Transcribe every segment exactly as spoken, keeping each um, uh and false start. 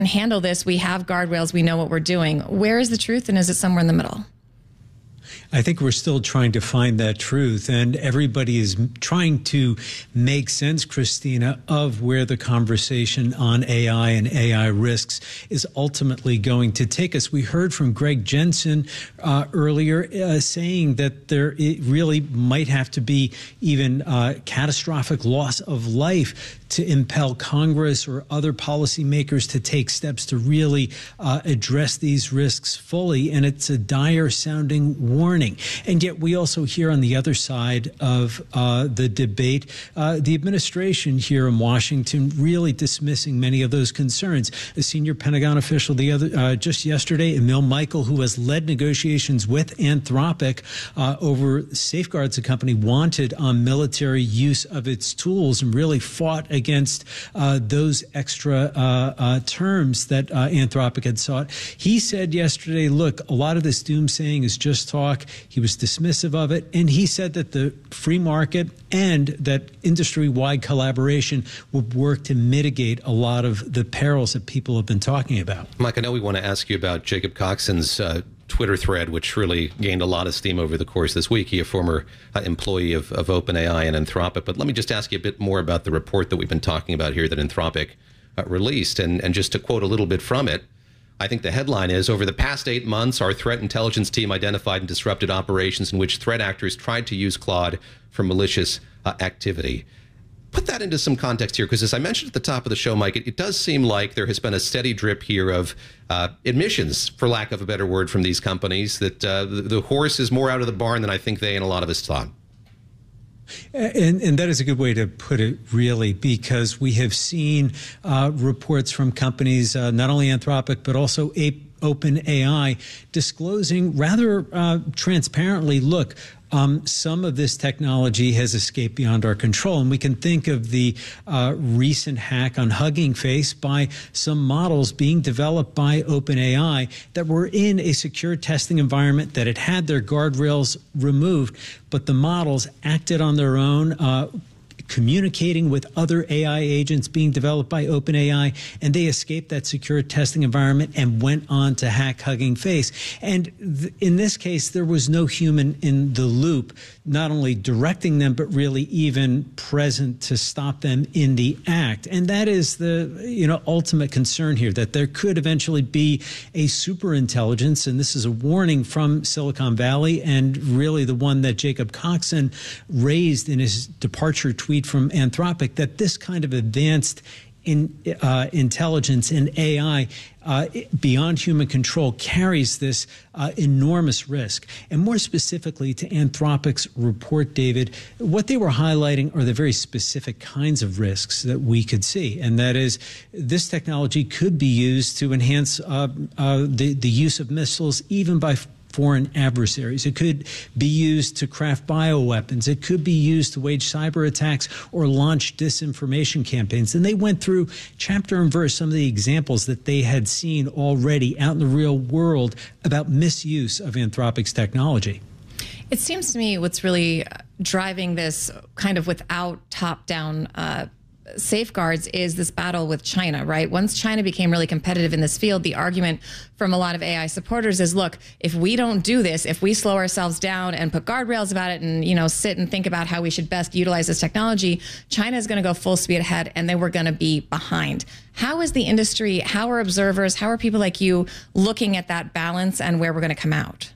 handle this. We have guardrails. We know what we're doing. Where is the truth, and is it somewhere in the middle? I think we're still trying to find that truth, and everybody is trying to make sense, Christina, of where the conversation on A I and A I risks is ultimately going to take us. We heard from Greg Jensen uh, earlier uh, saying that there it really might have to be even uh, catastrophic loss of life to impel Congress or other policymakers to take steps to really uh, address these risks fully. And it's a dire sounding warning. And yet we also hear on the other side of uh, the debate, uh, the administration here in Washington really dismissing many of those concerns. A senior Pentagon official the other uh, just yesterday, Emil Michael, who has led negotiations with Anthropic uh, over safeguards the company wanted on military use of its tools, and really fought against uh, those extra uh, uh, terms that uh, Anthropic had sought. He said yesterday, look, a lot of this doomsaying is just talk. He was dismissive of it, and he said that the free market and that industry-wide collaboration would work to mitigate a lot of the perils that people have been talking about. Mike, I know we want to ask you about Jacob Coxon's uh, Twitter thread, which really gained a lot of steam over the course of this week. He, a former uh, employee of, of OpenAI and Anthropic. But let me just ask you a bit more about the report that we've been talking about here that Anthropic uh, released. And, and just to quote a little bit from it, I think the headline is, over the past eight months, our threat intelligence team identified and disrupted operations in which threat actors tried to use Claude for malicious uh, activity. Put that into some context here, because as I mentioned at the top of the show, Mike, it, it does seem like there has been a steady drip here of uh, admissions, for lack of a better word, from these companies, that uh, the, the horse is more out of the barn than I think they and a lot of us thought. And, and that is a good way to put it, really, because we have seen uh, reports from companies, uh, not only Anthropic, but also Ape, OpenAI, disclosing rather uh, transparently, look, Um, some of this technology has escaped beyond our control. And we can think of the uh, recent hack on Hugging Face by some models being developed by OpenAI that were in a secure testing environment, that had had their guardrails removed, but the models acted on their own, uh, communicating with other A I agents being developed by OpenAI, and they escaped that secure testing environment and went on to hack Hugging Face. And th in this case, there was no human in the loop, not only directing them, but really even present to stop them in the act. And that is the, you know, ultimate concern here, that there could eventually be a super intelligence. And this is a warning from Silicon Valley, and really the one that Jacob Coxon raised in his departure tweet from Anthropic, that this kind of advanced in uh, intelligence and A I uh, beyond human control carries this uh, enormous risk. And more specifically to Anthropic's report, David, what they were highlighting are the very specific kinds of risks that we could see. And that is, this technology could be used to enhance uh, uh, the, the use of missiles even by foreign adversaries. It could be used to craft bioweapons. It could be used to wage cyber attacks or launch disinformation campaigns. And they went through chapter and verse some of the examples that they had seen already out in the real world about misuse of Anthropic's technology. It seems to me what's really driving this kind of without top-down uh, safeguards is this battle with China, right? Once China became really competitive in this field, the argument from a lot of A I supporters is, look, if we don't do this, if we slow ourselves down and put guardrails about it and, you know, sit and think about how we should best utilize this technology, China is going to go full speed ahead and then we're going to be behind. How is the industry, how are observers, how are people like you looking at that balance and where we're going to come out?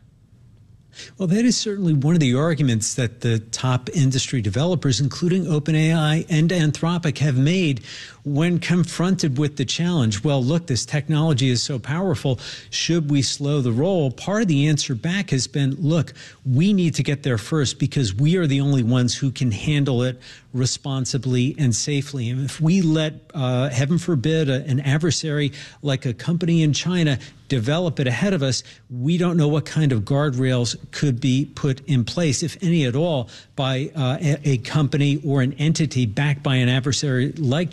Well, that is certainly one of the arguments that the top industry developers, including OpenAI and Anthropic, have made when confronted with the challenge. Well, look, this technology is so powerful. Should we slow the roll? Part of the answer back has been, look, we need to get there first because we are the only ones who can handle it responsibly and safely. And if we let, uh, heaven forbid, a, an adversary like a company in China develop it ahead of us, we don't know what kind of guardrails could be put in place, if any at all, by uh, a, a company or an entity backed by an adversary like China. And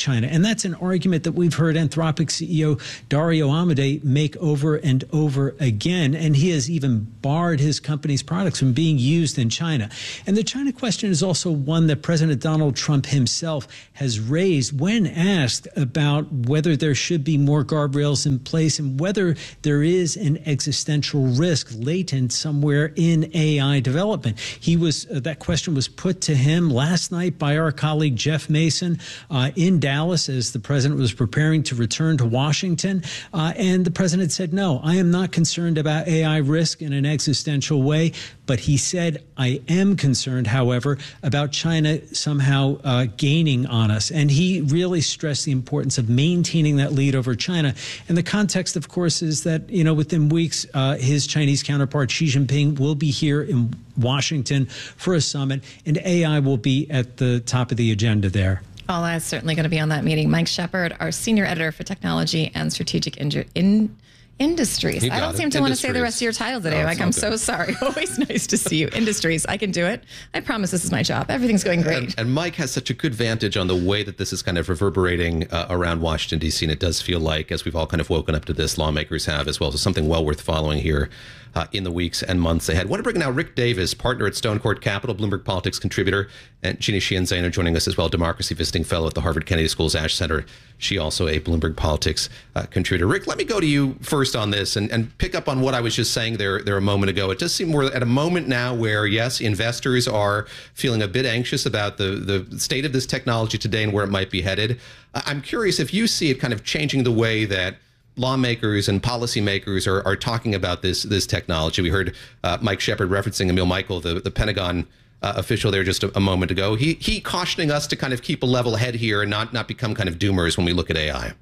And that's an argument that we've heard Anthropic C E O Dario Amodei make over and over again. And he has even barred his company's products from being used in China. And the China question is also one that President Donald Trump himself has raised when asked about whether there should be more guardrails in place and whether there is an existential risk latent somewhere in A I development. He was uh, that question was put to him last night by our colleague Jeff Mason uh, in Dallas as the president was preparing to return to Washington. Uh, and the president said, no, I am not concerned about A I risk in an existential way. But he said, I am concerned, however, about China somehow uh, gaining on us. And he really stressed the importance of maintaining that lead over China. And the context, of course, is that, you know, within weeks, uh, his Chinese counterpart, Xi Jinping, will be here in Washington for a summit, and A I will be at the top of the agenda there. All eyes certainly going to be on that meeting. Mike Shepard, our senior editor for technology and strategic in. in Industries. I don't seem to want to say the rest of your title today. No, like, I'm good. So sorry. Always nice to see you. Industries. I can do it. I promise this is my job. Everything's going great. And, and Mike has such a good vantage on the way that this is kind of reverberating uh, around Washington, D C. And it does feel like, as we've all kind of woken up to this, lawmakers have as well. So something well worth following here uh, in the weeks and months ahead. I want to bring now Rick Davis, partner at Stone Court Capital, Bloomberg Politics contributor, and Jeannie Sheehan Zaino joining us as well, democracy visiting fellow at the Harvard Kennedy School's Ash Center. She also a Bloomberg Politics uh, contributor. Rick, let me go to you first on this and, and pick up on what I was just saying there, there a moment ago. It does seem we're at a moment now where, yes, investors are feeling a bit anxious about the, the state of this technology today and where it might be headed. I'm curious if you see it kind of changing the way that lawmakers and policymakers are, are talking about this this technology. We heard uh, Mike Shepard referencing Emil Michael, the, the Pentagon uh, official there just a, a moment ago. He he cautioning us to kind of keep a level head here and not not become kind of doomers when we look at A I.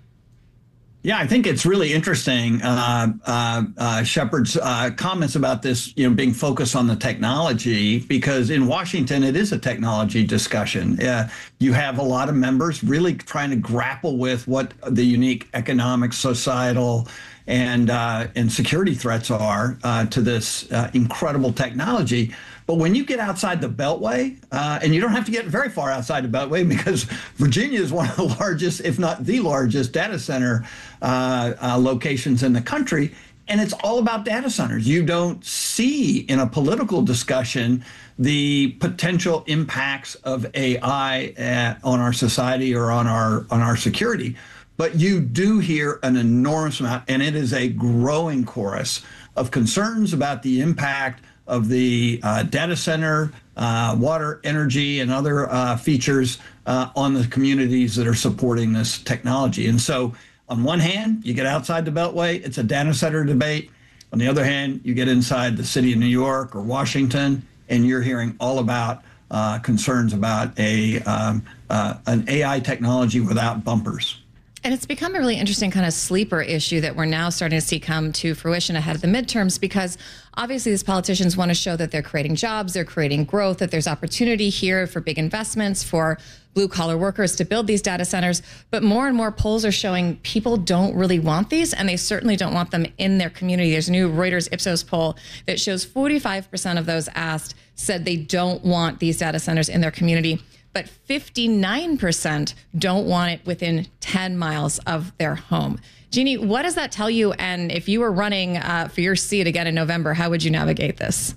Yeah, I think it's really interesting, uh, uh, uh, Shepard's uh, comments about this, you know, being focused on the technology, because in Washington, it is a technology discussion. Uh, you have a lot of members really trying to grapple with what the unique economic, societal, and uh, and security threats are uh, to this uh, incredible technology. But when you get outside the Beltway, uh, and you don't have to get very far outside the Beltway, because Virginia is one of the largest, if not the largest, data center uh, uh, locations in the country, and it's all about data centers. You don't see in a political discussion the potential impacts of A I uh, on our society or on our on our security. But you do hear an enormous amount, and it is a growing chorus of concerns about the impact of the uh, data center, uh, water, energy, and other uh, features uh, on the communities that are supporting this technology. And so on one hand, you get outside the Beltway, it's a data center debate. On the other hand, you get inside the city of New York or Washington, and you're hearing all about uh, concerns about a um, uh, an A I technology without bumpers. And it's become a really interesting kind of sleeper issue that we're now starting to see come to fruition ahead of the midterms, because obviously these politicians want to show that they're creating jobs, they're creating growth, that there's opportunity here for big investments, for blue collar workers to build these data centers. But more and more polls are showing people don't really want these, and they certainly don't want them in their community. There's a new Reuters Ipsos poll that shows forty-five percent of those asked said they don't want these data centers in their community, but fifty-nine percent don't want it within ten miles of their home. Jeannie, what does that tell you? And if you were running uh, for your seat again in November, how would you navigate this?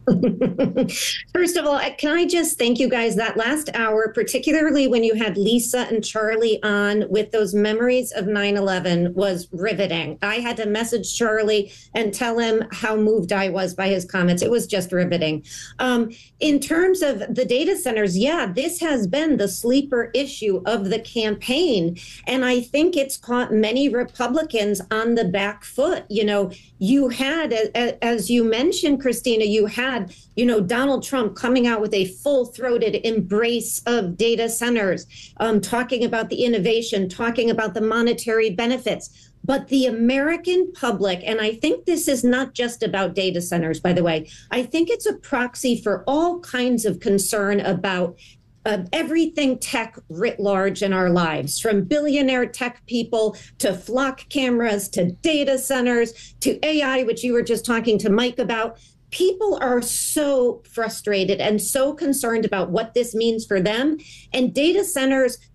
First of all, can I just thank you guys that last hour, particularly when you had Lisa and Charlie on with those memories of nine eleven, was riveting. I had to message Charlie and tell him how moved I was by his comments. It was just riveting. Um, in terms of the data centers, yeah, this has been the sleeper issue of the campaign. And I think it's caught many Republicans on the back foot. You know, you had, as you mentioned, Christina, you had you know, Donald Trump coming out with a full-throated embrace of data centers, um, talking about the innovation, talking about the monetary benefits. But the American public, and I think this is not just about data centers, by the way, I think it's a proxy for all kinds of concern about Uh, everything tech writ large in our lives, from billionaire tech people to flock cameras to data centers to A I, which you were just talking to Mike about. People are so frustrated and so concerned about what this means for them. And data centers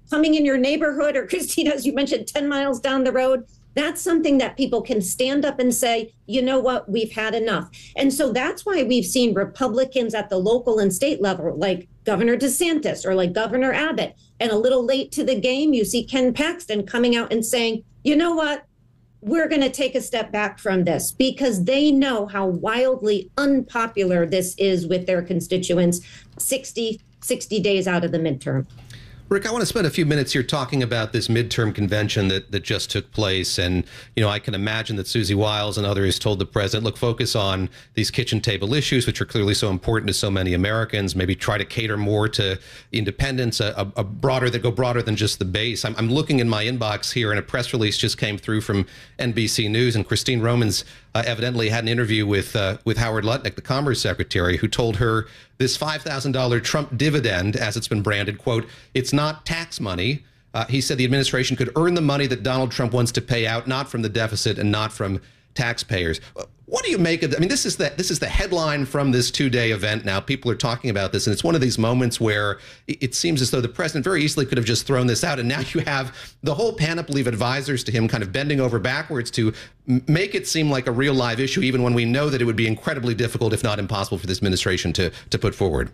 coming in your neighborhood, or Christina, as you mentioned, ten miles down the road, that's something that people can stand up and say, you know what, we've had enough. And so that's why we've seen Republicans at the local and state level, like Governor DeSantis or like Governor Abbott, and a little late to the game, you see Ken Paxton coming out and saying, you know what, we're going to take a step back from this, because they know how wildly unpopular this is with their constituents sixty, sixty days out of the midterm. Rick, I want to spend a few minutes here talking about this midterm convention that, that just took place. And, you know, I can imagine that Susie Wiles and others told the president, look, focus on these kitchen table issues, which are clearly so important to so many Americans. Maybe try to cater more to independents, a, a broader that go broader than just the base. I'm, I'm looking in my inbox here, and a press release just came through from N B C News. And Christine Romans uh, evidently had an interview with uh, with Howard Lutnick, the Commerce Secretary, who told her this five thousand dollar Trump dividend, as it's been branded, quote, it's not tax money. Uh, he said the administration could earn the money that Donald Trump wants to pay out, not from the deficit and not from taxpayers. What do you make of that? I mean, this is the, this is the headline from this two-day event now. People are talking about this, and it's one of these moments where it seems as though the president very easily could have just thrown this out, and now you have the whole panoply of advisors to him kind of bending over backwards to make it seem like a real live issue, even when we know that it would be incredibly difficult, if not impossible, for this administration to, to put forward.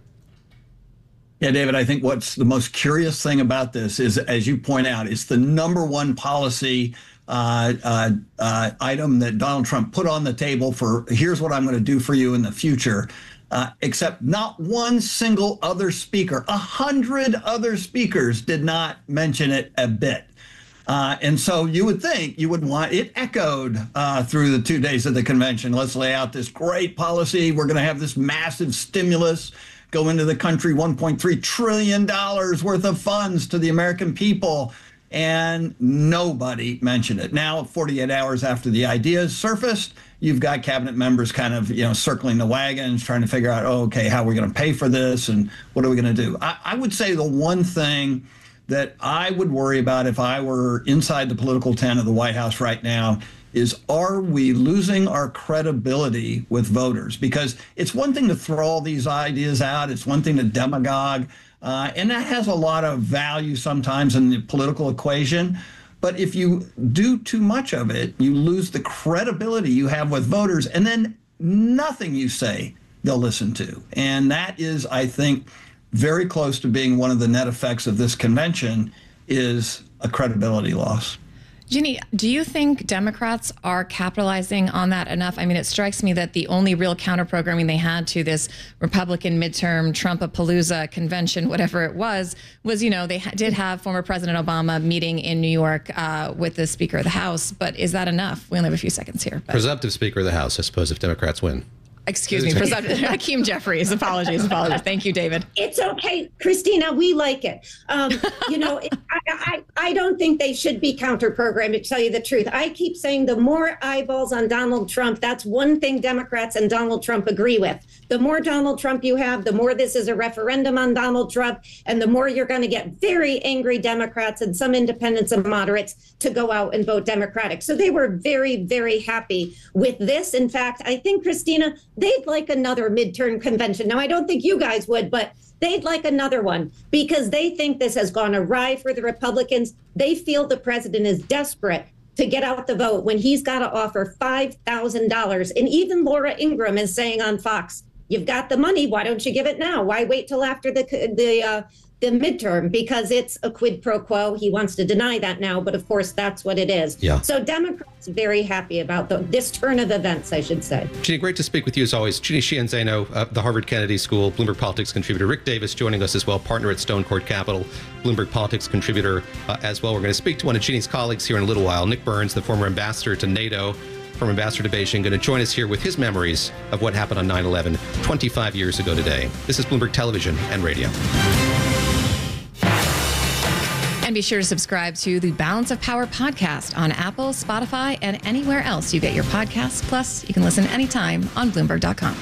Yeah, David, I think what's the most curious thing about this is, as you point out, it's the number one policy Uh, uh, uh, item that Donald Trump put on the table for, here's what I'm going to do for you in the future, uh, except not one single other speaker, a hundred other speakers did not mention it a bit. Uh, and so you would think you would want it echoed uh, through the two days of the convention. Let's lay out this great policy. We're going to have this massive stimulus go into the country, one point three trillion dollars worth of funds to the American people. And nobody mentioned it. Now, forty-eight hours after the ideas surfaced, you've got cabinet members kind of, you know, circling the wagons, trying to figure out, oh, okay, how are we going to pay for this and what are we going to do? I, I would say the one thing that I would worry about if I were inside the political tent of the White House right now is, are we losing our credibility with voters? Because it's one thing to throw all these ideas out. It's one thing to demagogue. Uh, and that has a lot of value sometimes in the political equation. But if you do too much of it, you lose the credibility you have with voters, and then nothing you say they'll listen to. And that is, I think, very close to being one of the net effects of this convention, is a credibility loss. Ginny, do you think Democrats are capitalizing on that enough? I mean, it strikes me that the only real counter-programming they had to this Republican midterm Trump-a-palooza convention, whatever it was, was, you know, they ha- did have former President Obama meeting in New York uh, with the Speaker of the House. But is that enough? We only have a few seconds here. But. Presumptive Speaker of the House, I suppose, if Democrats win. Excuse me, Presumptive. Hakeem Jeffries. Apologies, apologies. Thank you, David. It's okay, Christina. We like it. Um, you know, it, I, I, I don't think they should be counter-programmed, to tell you the truth. I keep saying the more eyeballs on Donald Trump, that's one thing Democrats and Donald Trump agree with. The more Donald Trump you have, the more this is a referendum on Donald Trump, and the more you're going to get very angry Democrats and some independents and moderates to go out and vote Democratic. So they were very, very happy with this. In fact, I think, Christina, they'd like another midterm convention. Now, I don't think you guys would, but they'd like another one because they think this has gone awry for the Republicans. They feel the president is desperate to get out the vote when he's got to offer five thousand dollars. And even Laura Ingraham is saying on Fox, you've got the money. Why don't you give it now? Why wait till after the the uh, the midterm? Because it's a quid pro quo. He wants to deny that now, but of course that's what it is. Yeah. So Democrats very happy about the, this turn of events, I should say. Ginny, great to speak with you as always. Ginny Sheehan Zaino, uh, the Harvard Kennedy School, Bloomberg Politics contributor. Rick Davis joining us as well, partner at Stone Court Capital, Bloomberg Politics contributor uh, as well. We're going to speak to one of Ginny's colleagues here in a little while, Nick Burns, the former ambassador to NATO, former ambassador to Beijing, going to join us here with his memories of what happened on nine eleven twenty-five years ago today. This is Bloomberg Television and Radio. And be sure to subscribe to the Balance of Power podcast on Apple, Spotify, and anywhere else you get your podcasts. Plus, you can listen anytime on Bloomberg dot com.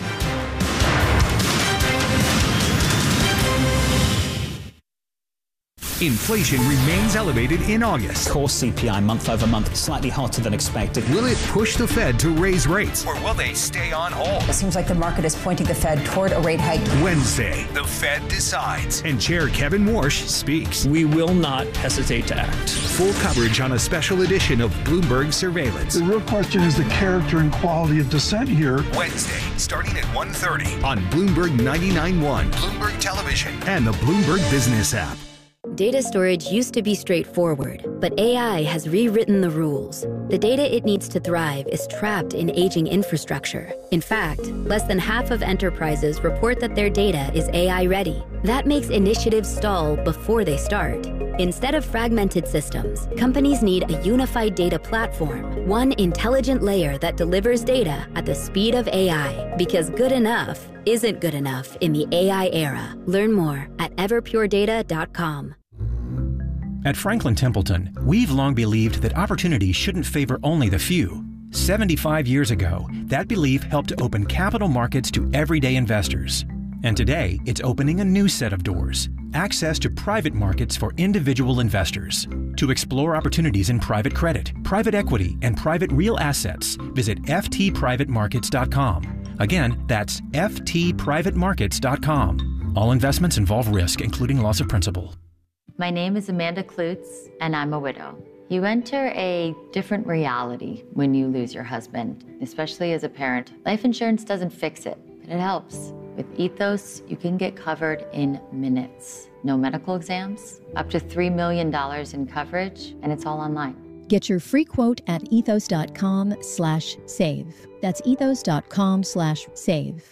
Inflation remains elevated in August. Core C P I month over month slightly hotter than expected. Will it push the Fed to raise rates, or will they stay on hold? It seems like the market is pointing the Fed toward a rate hike. Wednesday, the Fed decides, and Chair Kevin Warsh speaks. We will not hesitate to act. Full coverage on a special edition of Bloomberg Surveillance. The real question is the character and quality of dissent here. Wednesday, starting at one thirty on Bloomberg ninety-nine point one, Bloomberg Television, and the Bloomberg Business app. Data storage used to be straightforward, but A I has rewritten the rules. The data it needs to thrive is trapped in aging infrastructure. In fact, less than half of enterprises report that their data is A I ready. That makes initiatives stall before they start. Instead of fragmented systems, companies need a unified data platform, one intelligent layer that delivers data at the speed of A I, because good enough isn't good enough in the A I era. Learn more at everpure data dot com. At Franklin Templeton, we've long believed that opportunity shouldn't favor only the few. seventy-five years ago, that belief helped to open capital markets to everyday investors. And today, it's opening a new set of doors. Access to private markets for individual investors. To explore opportunities in private credit, private equity, and private real assets, visit f t private markets dot com. Again, that's f t private markets dot com. All investments involve risk, including loss of principal. My name is Amanda Klutz, and I'm a widow. You enter a different reality when you lose your husband, especially as a parent. Life insurance doesn't fix it, but it helps. With Ethos, you can get covered in minutes. No medical exams, up to three million dollars in coverage, and it's all online. Get your free quote at ethos dot com slash save. That's ethos dot com slash save.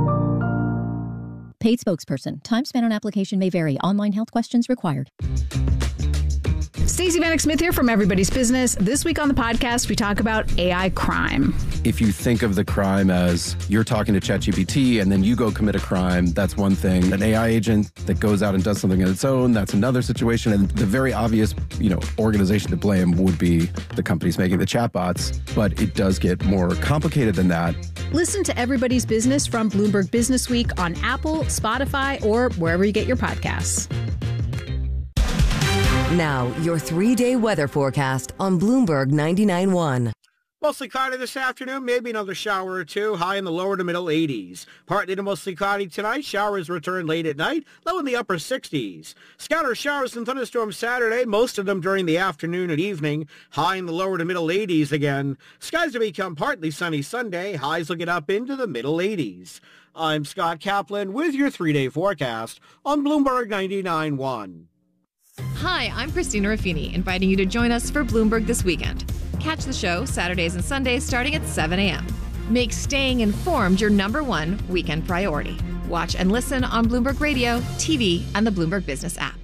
Paid spokesperson. Time spent on application may vary. Online health questions required. Stacey Vanek Smith here from Everybody's Business. This week on the podcast, we talk about A I crime. If you think of the crime as you're talking to ChatGPT and then you go commit a crime, that's one thing. An A I agent that goes out and does something on its own, that's another situation. And the very obvious, you know, organization to blame would be the companies making the chatbots. But it does get more complicated than that. Listen to Everybody's Business from Bloomberg Business Week on Apple, Spotify, or wherever you get your podcasts. Now, your three-day weather forecast on Bloomberg ninety-nine point one. Mostly cloudy this afternoon, maybe another shower or two, high in the lower to middle eighties. Partly to mostly cloudy tonight, showers return late at night, low in the upper sixties. Scatter showers and thunderstorms Saturday, most of them during the afternoon and evening, high in the lower to middle eighties again. Skies to become partly sunny Sunday, highs will get up into the middle eighties. I'm Scott Kaplan with your three-day forecast on Bloomberg ninety-nine point one. Hi, I'm Christina Ruffini, inviting you to join us for Bloomberg This Weekend. Catch the show Saturdays and Sundays starting at seven a.m. Make staying informed your number one weekend priority. Watch and listen on Bloomberg Radio, T V, and the Bloomberg Business app.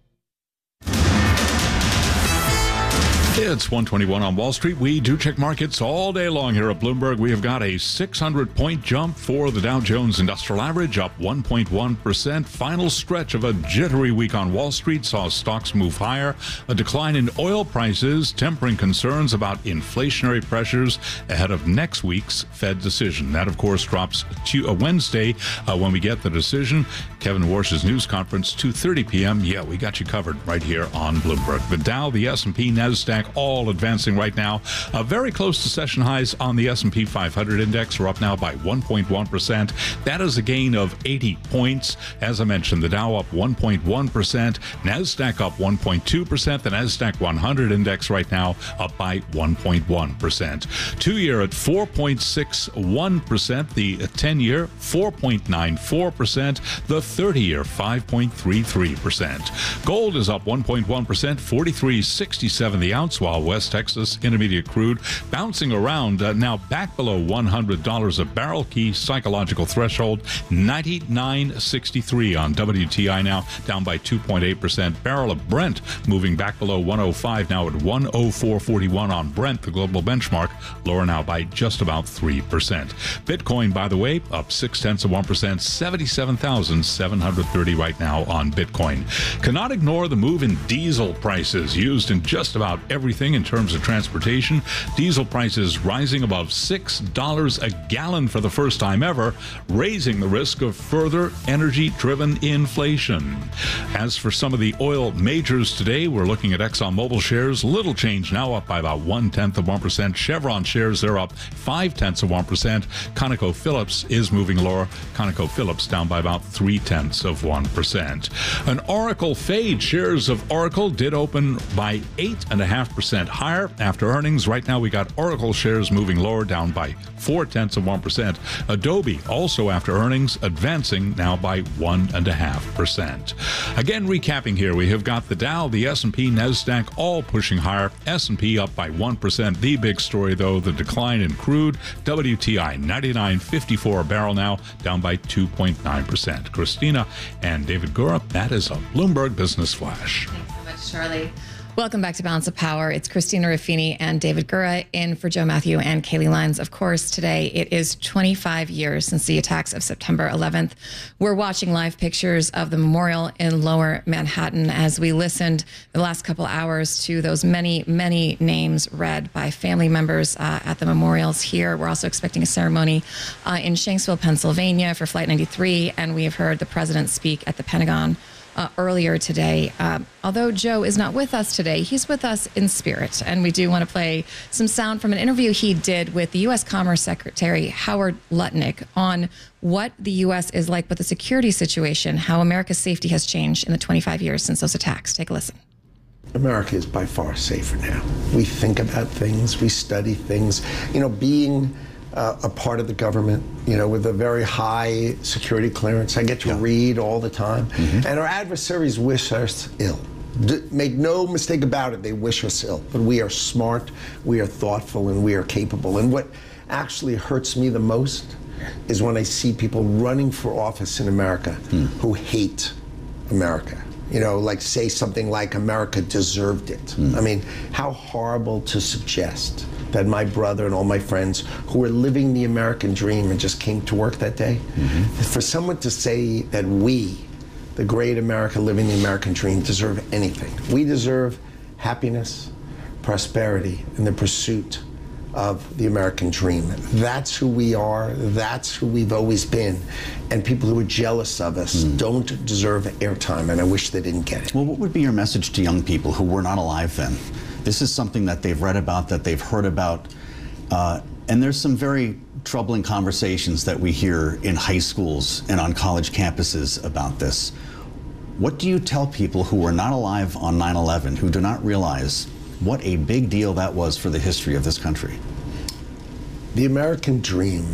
It's one twenty-one on Wall Street. We do check markets all day long here at Bloomberg. We have got a six hundred point jump for the Dow Jones Industrial Average, up one point one percent. Final stretch of a jittery week on Wall Street saw stocks move higher. A decline in oil prices, tempering concerns about inflationary pressures ahead of next week's Fed decision. That, of course, drops to a Wednesday uh, when we get the decision. Kevin Warsh's news conference, two thirty p.m. Yeah, we got you covered right here on Bloomberg. The Dow, the S and P, NASDAQ, all advancing right now. Uh, very close to session highs on the S and P five hundred index. We're up now by one point one percent. That is a gain of eighty points. As I mentioned, the Dow up one point one percent. NASDAQ up one point two percent. The NASDAQ one hundred index right now up by one point one percent. Two-year at four point six one percent. The ten-year, four point nine four percent. The thirty-year, five point three three percent. Gold is up one point one percent, forty-three sixty-seven the ounce, while West Texas Intermediate crude bouncing around, uh, now back below one hundred dollars a barrel. Key psychological threshold, ninety-nine sixty-three on W T I now, down by two point eight percent. Barrel of Brent moving back below one oh five, now at one oh four forty-one on Brent, the global benchmark, lower now by just about three percent. Bitcoin, by the way, up six tenths of one percent, seventy-seven thousand seven hundred thirty right now on Bitcoin. Cannot ignore the move in diesel prices, used in just about every everything in terms of transportation. Diesel prices rising above six dollars a gallon for the first time ever, raising the risk of further energy-driven inflation. As for some of the oil majors today, we're looking at ExxonMobil shares, little change now, up by about one-tenth of one percent. Chevron shares, they're up five-tenths of one percent. ConocoPhillips is moving lower. ConocoPhillips down by about three-tenths of one percent. An Oracle fade. Shares of Oracle did open by eight point five percent higher after earnings. Right now we got Oracle shares moving lower, down by four-tenths of one percent. Adobe also after earnings advancing now by one point five percent. Again, recapping here, we have got the Dow, the S and P, NASDAQ all pushing higher. S and P up by one percent. The big story, though, the decline in crude. W T I ninety-nine fifty-four a barrel now, down by two point nine percent. Christina and David Gura, that is a Bloomberg Business Flash. Thanks so much, Charlie. Welcome back to Balance of Power. It's Christina Ruffini and David Gura in for Joe Matthew and Kaylee Lyons. Of course, today it is twenty-five years since the attacks of September eleventh. We're watching live pictures of the memorial in Lower Manhattan as we listened the last couple hours to those many, many names read by family members uh, at the memorials here. We're also expecting a ceremony uh, in Shanksville, Pennsylvania for Flight ninety-three, and we have heard the president speak at the Pentagon Uh, earlier today. Um, although Joe is not with us today, he's with us in spirit. And we do want to play some sound from an interview he did with the U S Commerce Secretary Howard Lutnick on what the U S is like with the security situation, how America's safety has changed in the twenty-five years since those attacks. Take a listen. America is by far safer now. We think about things, we study things. You know, being Uh, a part of the government, you know, with a very high security clearance. I get to yeah. read all the time. Mm-hmm. And our adversaries wish us ill. D- make no mistake about it, they wish us ill. But we are smart, we are thoughtful, and we are capable. And what actually hurts me the most is when I see people running for office in America mm. who hate America. You know, like say something like America deserved it. Mm. I mean, how horrible to suggest that my brother and all my friends who were living the American dream and just came to work that day, mm-hmm. for someone to say that we, the great America living the American dream, deserve anything. We deserve happiness, prosperity, and the pursuit of the American dream. That's who we are. That's who we've always been. And people who are jealous of us mm. don't deserve airtime, and I wish they didn't get it. Well, what would be your message to young people who were not alive then? This is something that they've read about, that they've heard about, uh, and there's some very troubling conversations that we hear in high schools and on college campuses about this. What do you tell people who were not alive on nine eleven, who do not realize what a big deal that was for the history of this country? The American dream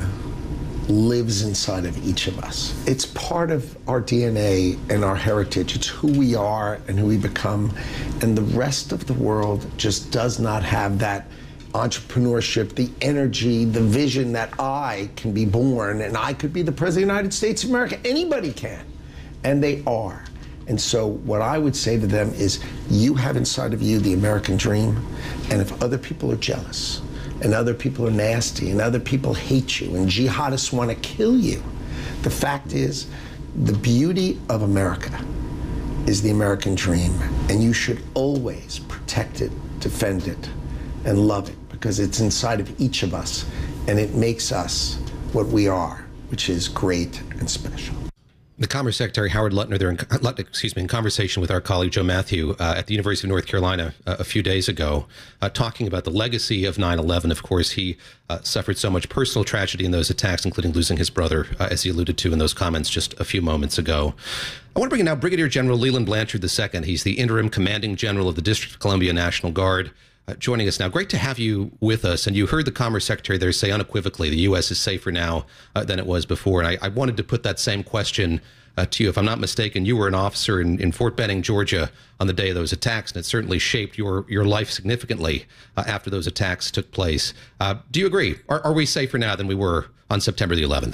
lives inside of each of us. It's part of our D N A and our heritage. It's who we are and who we become. And the rest of the world just does not have that entrepreneurship, the energy, the vision that I can be born and I could be the President of the United States of America. Anybody can. And they are. And so what I would say to them is, you have inside of you the American dream. And if other people are jealous, and other people are nasty, and other people hate you, and jihadists want to kill you, the fact is, the beauty of America is the American dream, and you should always protect it, defend it, and love it, because it's inside of each of us, and it makes us what we are, which is great and special. The Commerce Secretary, Howard Lutnick, there in, Lutnick, excuse me, in conversation with our colleague Joe Matthew uh, at the University of North Carolina uh, a few days ago, uh, talking about the legacy of nine eleven. Of course, he uh, suffered so much personal tragedy in those attacks, including losing his brother, uh, as he alluded to in those comments just a few moments ago. I want to bring in now Brigadier General Leland Blanchard the Second. He's the interim commanding general of the District of Columbia National Guard. Uh, joining us now. Great to have you with us. And you heard the Commerce Secretary there say unequivocally the U S is safer now uh, than it was before. And I, I wanted to put that same question uh, to you. If I'm not mistaken, you were an officer in, in Fort Benning, Georgia on the day of those attacks, and it certainly shaped your, your life significantly uh, after those attacks took place. Uh, do you agree? Are, are we safer now than we were on September the eleventh?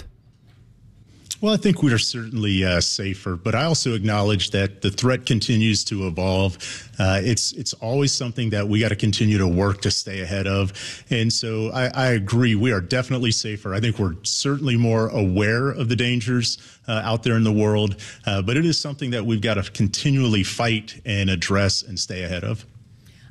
Well, I think we are certainly uh, safer, but I also acknowledge that the threat continues to evolve. Uh, it's it's always something that we got to continue to work to stay ahead of. And so I, I agree, we are definitely safer. I think we're certainly more aware of the dangers uh, out there in the world, uh, but it is something that we've got to continually fight and address and stay ahead of.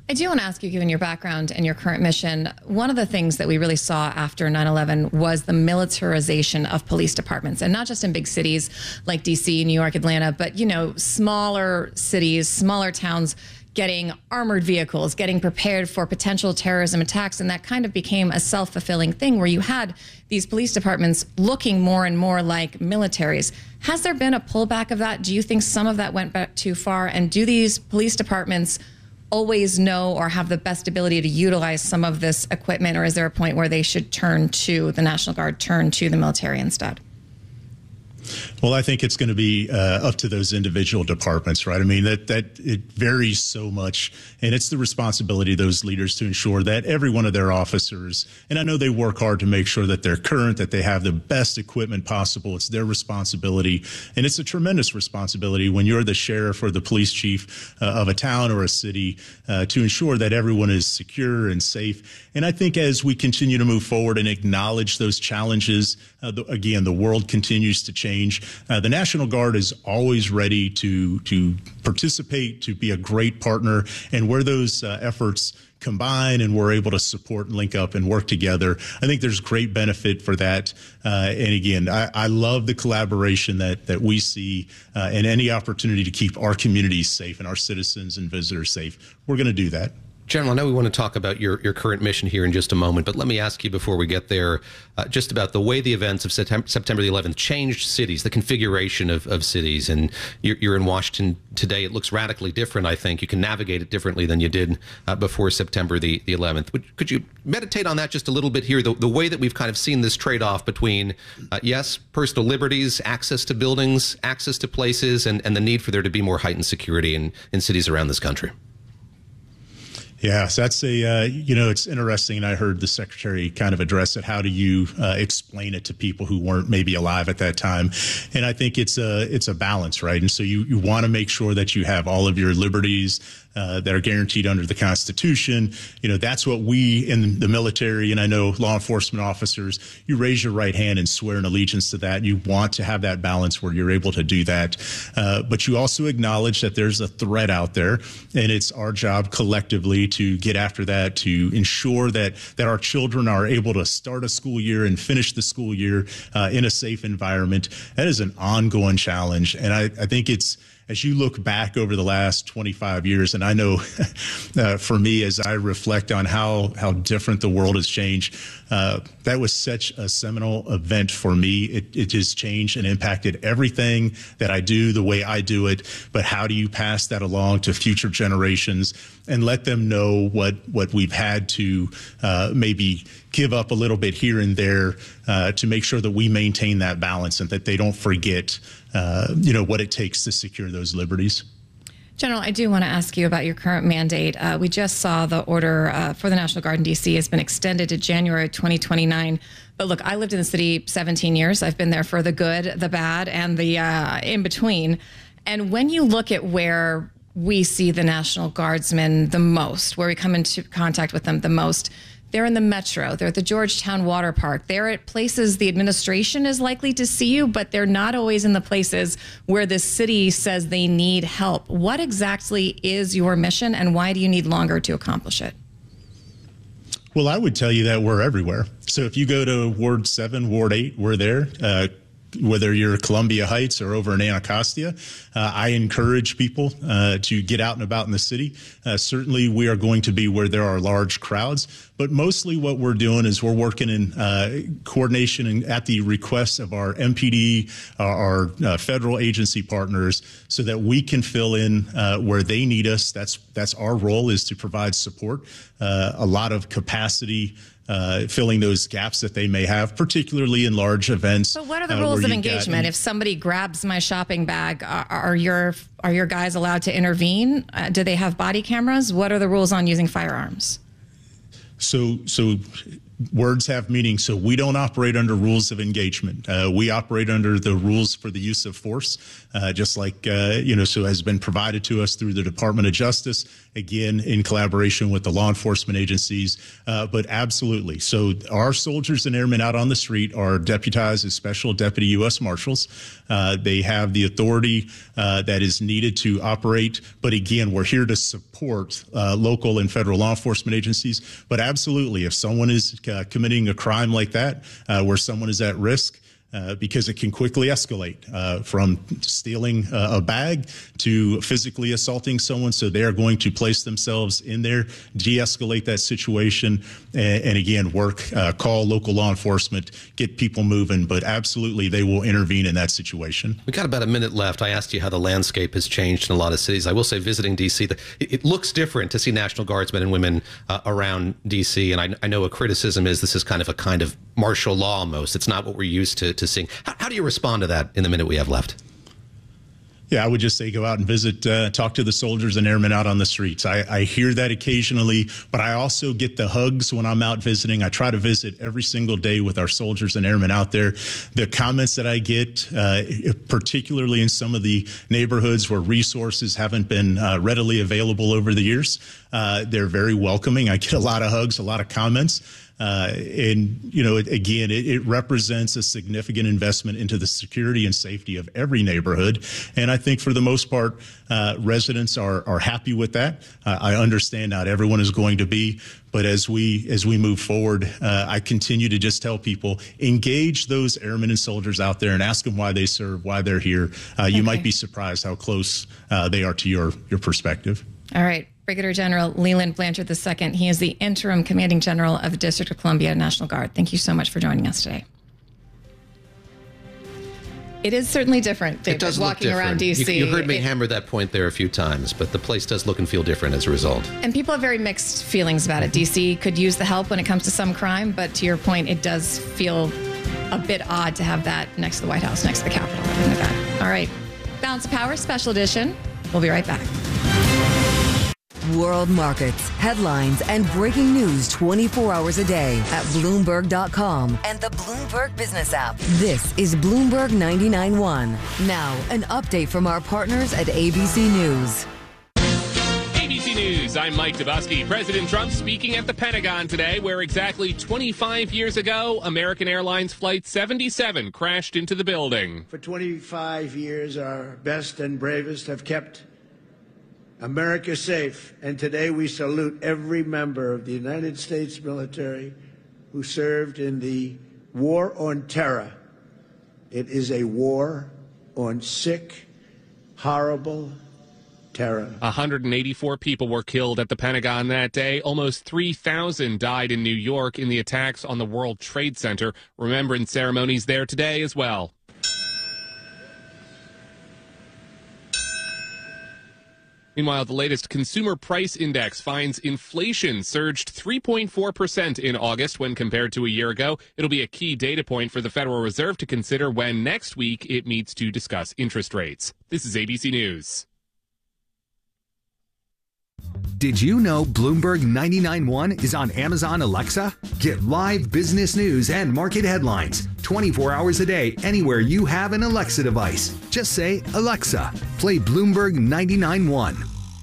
I do want to ask you, given your background and your current mission, one of the things that we really saw after nine eleven was the militarization of police departments, and not just in big cities like D C, New York, Atlanta, but, you know, smaller cities, smaller towns getting armored vehicles, getting prepared for potential terrorism attacks. And that kind of became a self-fulfilling thing where you had these police departments looking more and more like militaries. Has there been a pullback of that? Do you think some of that went back too far? And do these police departments always know or have the best ability to utilize some of this equipment, or is there a point where they should turn to the National Guard, turn to the military instead? Well, I think it's going to be uh, up to those individual departments, right? I mean, that that it varies so much, and it's the responsibility of those leaders to ensure that every one of their officers, and I know they work hard to make sure that they're current, that they have the best equipment possible. It's their responsibility, and it's a tremendous responsibility when you're the sheriff or the police chief uh, of a town or a city uh, to ensure that everyone is secure and safe. And I think as we continue to move forward and acknowledge those challenges, uh, the, again, the world continues to change. Uh, the National Guard is always ready to to participate, to be a great partner, and where those uh, efforts combine and we're able to support and link up and work together, I think there's great benefit for that. Uh, and again, I, I love the collaboration that that we see uh, and any opportunity to keep our communities safe and our citizens and visitors safe. We're going to do that. General, I know we want to talk about your, your current mission here in just a moment, but let me ask you before we get there uh, just about the way the events of September, September the eleventh changed cities, the configuration of, of cities. And you're, you're in Washington today. It looks radically different, I think. You can navigate it differently than you did uh, before September the, the eleventh. Would, could you meditate on that just a little bit here, the, the way that we've kind of seen this trade-off between, uh, yes, personal liberties, access to buildings, access to places, and, and the need for there to be more heightened security in, in cities around this country? Yeah, so that's a, uh, you know, it's interesting. And I heard the secretary kind of address it. How do you uh, explain it to people who weren't maybe alive at that time? And I think it's a, it's a balance, right? And so you, you want to make sure that you have all of your liberties uh, that are guaranteed under the Constitution. You know, that's what we in the military, and I know law enforcement officers, you raise your right hand and swear an allegiance to that. You want to have that balance where you're able to do that. Uh, but you also acknowledge that there's a threat out there, and it's our job collectively to get after that, to ensure that that our children are able to start a school year and finish the school year uh, in a safe environment. That is an ongoing challenge. And I, I think it's, as you look back over the last twenty-five years, and I know uh, for me, as I reflect on how, how different the world has changed, uh, that was such a seminal event for me. It, it just changed and impacted everything that I do, the way I do it. But how do you pass that along to future generations and let them know what, what we've had to uh, maybe give up a little bit here and there uh, to make sure that we maintain that balance and that they don't forget Uh, you know, what it takes to secure those liberties. General, I do want to ask you about your current mandate. Uh, we just saw the order uh, for the National Guard in D C has been extended to January twenty twenty-nine. But look, I lived in the city seventeen years. I've been there for the good, the bad, and the uh, in between. And when you look at where we see the National Guardsmen the most, where we come into contact with them the most, they're in the metro. They're at the Georgetown Water Park. They're at places the administration is likely to see you, but they're not always in the places where the city says they need help. What exactly is your mission, and why do you need longer to accomplish it? Well, I would tell you that we're everywhere. So if you go to Ward seven, Ward eight, we're there. Uh, whether you're Columbia Heights or over in Anacostia, uh, I encourage people uh, to get out and about in the city. Uh, certainly, we are going to be where there are large crowds, but mostly what we're doing is we're working in uh, coordination and at the request of our M P D, our, our uh, federal agency partners, so that we can fill in uh, where they need us. That's that's our role, is to provide support, uh, a lot of capacity. Uh, filling those gaps that they may have, particularly in large events. So what are the uh, rules of engagement? If somebody grabs my shopping bag, are, are your are your guys allowed to intervene? Uh, do they have body cameras? What are the rules on using firearms? So, so words have meaning, so we don't operate under rules of engagement. Uh, we operate under the rules for the use of force, uh, just like, uh, you know, so has been provided to us through the Department of Justice, again, in collaboration with the law enforcement agencies. Uh, but absolutely. So our soldiers and airmen out on the street are deputized as Special Deputy U S Marshals. Uh, they have the authority uh, that is needed to operate. But again, we're here to support uh, local and federal law enforcement agencies. But absolutely, if someone is uh, committing a crime like that, uh, where someone is at risk, Uh, because it can quickly escalate uh, from stealing uh, a bag to physically assaulting someone. So they are going to place themselves in there, de-escalate that situation, and, and again, work, uh, call local law enforcement, get people moving. But absolutely, they will intervene in that situation. We got about a minute left. I asked you how the landscape has changed in a lot of cities. I will say, visiting D C, the, it, it looks different to see National Guardsmen and women uh, around D C. And I, I know a criticism is this is kind of a kind of martial law almost. It's not what we're used to, to seeing. How, how do you respond to that in the minute we have left? Yeah, I would just say go out and visit, uh, talk to the soldiers and airmen out on the streets. I, I hear that occasionally, but I also get the hugs when I'm out visiting. I try to visit every single day with our soldiers and airmen out there. The comments that I get, uh, particularly in some of the neighborhoods where resources haven't been uh, readily available over the years, uh, they're very welcoming. I get a lot of hugs, a lot of comments. Uh, and, you know, it, again, it, it represents a significant investment into the security and safety of every neighborhood. And I think for the most part, uh, residents are, are happy with that. Uh, I understand not everyone is going to be, but as we as we move forward, uh, I continue to just tell people, engage those airmen and soldiers out there and ask them why they serve, why they're here. Uh, you okay. might be surprised how close uh, they are to your, your perspective. All right. Brigadier General Leland Blanchard the Second. He is the interim commanding general of the District of Columbia National Guard. Thank you so much for joining us today. It is certainly different, David, it does walking look around D C. You, you heard me it, hammer that point there a few times, but the place does look and feel different as a result. And people have very mixed feelings about it. D C could use the help when it comes to some crime, but to your point, it does feel a bit odd to have that next to the White House, next to the Capitol, everything like that. All right. Balance of Power Special Edition. We'll be right back. World markets, headlines, and breaking news twenty-four hours a day at Bloomberg dot com and the Bloomberg Business app. This is Bloomberg ninety-nine point one. Now, an update from our partners at A B C News. A B C News, I'm Mike Dubusky. President Trump speaking at the Pentagon today, where exactly twenty-five years ago, American Airlines Flight seventy-seven crashed into the building. For twenty-five years, our best and bravest have kept America safe, and today we salute every member of the United States military who served in the war on terror. It is a war on sick, horrible terror. one hundred eighty-four people were killed at the Pentagon that day. Almost three thousand died in New York in the attacks on the World Trade Center. Remembrance ceremonies there today as well. Meanwhile, the latest consumer price index finds inflation surged three point four percent in August when compared to a year ago. It'll be a key data point for the Federal Reserve to consider when next week it meets to discuss interest rates. This is A B C News. Did you know Bloomberg ninety-nine point one is on Amazon Alexa? Get live business news and market headlines twenty-four hours a day anywhere you have an Alexa device. Just say, Alexa, play Bloomberg ninety-nine point one.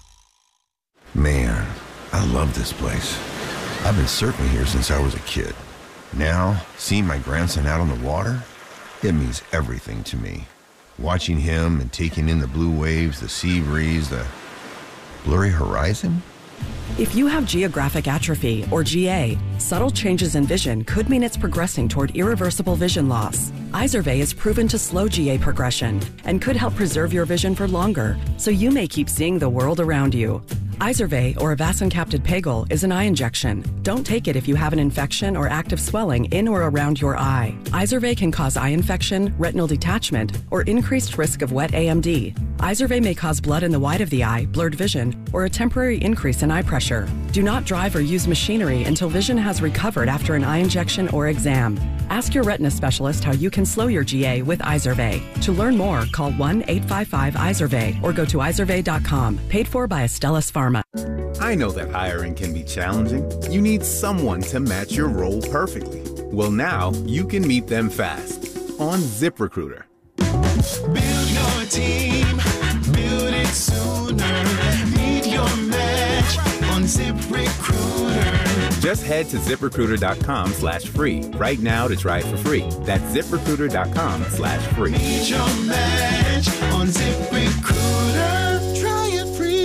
Man, I love this place. I've been surfing here since I was a kid. Now, seeing my grandson out on the water, it means everything to me. Watching him and taking in the blue waves, the sea breeze, the blurry horizon? If you have geographic atrophy, or G A, subtle changes in vision could mean it's progressing toward irreversible vision loss. Izervay is proven to slow G A progression and could help preserve your vision for longer, so you may keep seeing the world around you. Izervay, or avacincaptad pegol, is an eye injection. Don't take it if you have an infection or active swelling in or around your eye. Izervay can cause eye infection, retinal detachment, or increased risk of wet A M D. Izervay may cause blood in the white of the eye, blurred vision, or a temporary increase in eye pressure. Do not drive or use machinery until vision has recovered after an eye injection or exam. Ask your retina specialist how you can slow your G A with Izervay. To learn more, call one eight five five Izervay or go to izervay dot com. Paid for by Astellas Pharma. I know that hiring can be challenging. You need someone to match your role perfectly. Well, now you can meet them fast on ZipRecruiter. Build your team, build it sooner. Meet your match on ZipRecruiter. Just head to ZipRecruiter.com slash free right now to try it for free. That's ZipRecruiter.com slash free. Meet your match on ZipRecruiter. Try it free.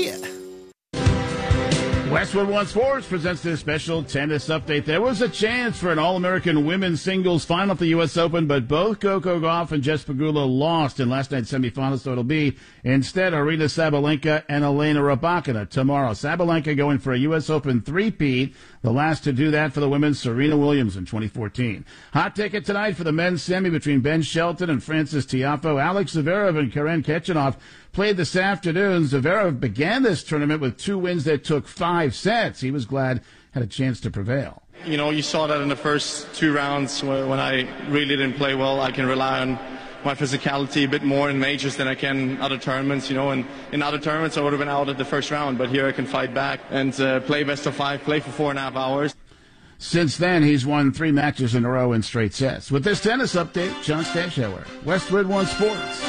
Westwood One Sports presents this special tennis update. There was a chance for an All-American women's singles final at the U S Open, but both Coco Gauff and Jess Pegula lost in last night's semifinals, so it'll be instead Aryna Sabalenka and Elena Rybakina tomorrow. Sabalenka going for a U S Open three-peat, the last to do that for the women, Serena Williams in twenty fourteen. Hot ticket tonight for the men's semi between Ben Shelton and Francis Tiafoe. Alex Zverev and Karen Khachanov played this afternoon. Zverev began this tournament with two wins that took five sets. He was glad had a chance to prevail. You know, you saw that in the first two rounds when I really didn't play well. I can rely on my physicality a bit more in majors than I can in other tournaments, you know, and in other tournaments I would have been out at the first round, but here I can fight back and uh, play best of five, play for four and a half hours. Since then, he's won three matches in a row in straight sets. With this tennis update, John Stanshauer, Westwood One Sports.